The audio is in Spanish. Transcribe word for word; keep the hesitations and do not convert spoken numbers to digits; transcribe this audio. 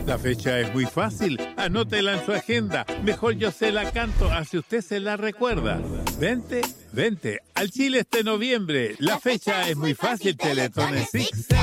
La fecha es muy fácil, anótela en su agenda. Mejor yo se la canto, así usted se la recuerda. Vente, vente, al Chile este noviembre. La fecha es muy fácil, Teletón es Six.